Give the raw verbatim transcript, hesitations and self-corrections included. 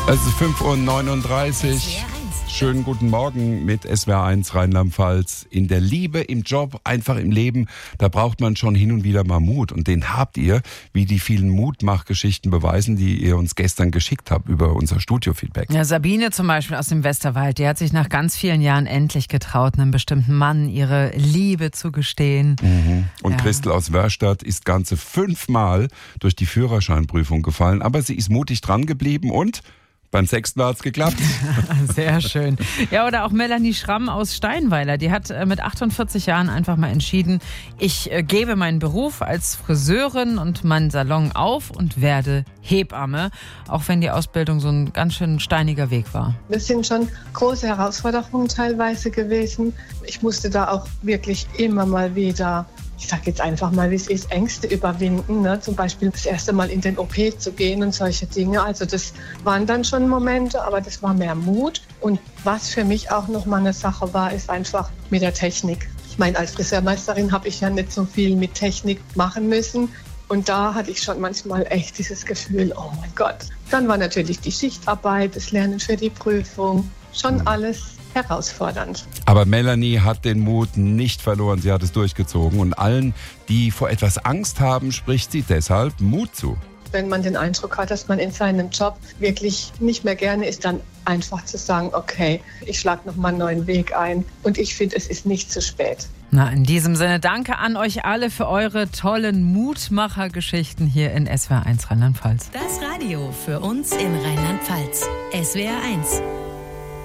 Es ist fünf Uhr neununddreißig. Schönen guten Morgen mit S W R eins Rheinland-Pfalz. In der Liebe, im Job, einfach im Leben, da braucht man schon hin und wieder mal Mut. Und den habt ihr, wie die vielen Mutmachgeschichten beweisen, die ihr uns gestern geschickt habt über unser Studio-Feedback. Ja, Sabine zum Beispiel aus dem Westerwald, die hat sich nach ganz vielen Jahren endlich getraut, einem bestimmten Mann ihre Liebe zu gestehen. Mhm. Und ja. Christel aus Wörstadt ist ganze fünfmal durch die Führerscheinprüfung gefallen. Aber sie ist mutig dran geblieben und beim sechsten Mal hat's geklappt. Sehr schön. Ja, oder auch Melanie Schramm aus Steinweiler. Die hat mit achtundvierzig Jahren einfach mal entschieden, ich äh, gebe meinen Beruf als Friseurin und meinen Salon auf und werde Hebamme. Auch wenn die Ausbildung so ein ganz schön steiniger Weg war. Das sind schon große Herausforderungen teilweise gewesen. Ich musste da auch wirklich immer mal wieder, ich sage jetzt einfach mal, wie es ist, Ängste überwinden. Ne? Zum Beispiel das erste Mal in den O P zu gehen und solche Dinge. Also das waren dann schon Momente, aber das war mehr Mut. Und was für mich auch nochmal eine Sache war, ist einfach mit der Technik. Ich meine, als Friseurmeisterin habe ich ja nicht so viel mit Technik machen müssen. Und da hatte ich schon manchmal echt dieses Gefühl, oh mein Gott. Dann war natürlich die Schichtarbeit, das Lernen für die Prüfung, schon alles herausfordernd. Aber Melanie hat den Mut nicht verloren, sie hat es durchgezogen. Und allen, die vor etwas Angst haben, spricht sie deshalb Mut zu. Wenn man den Eindruck hat, dass man in seinem Job wirklich nicht mehr gerne ist, dann einfach zu sagen, okay, ich schlage nochmal einen neuen Weg ein. Und ich finde, es ist nicht zu spät. Na, in diesem Sinne, danke an euch alle für eure tollen Mutmacher-Geschichten hier in S W R eins Rheinland-Pfalz. Das Radio für uns in Rheinland-Pfalz. S W R eins.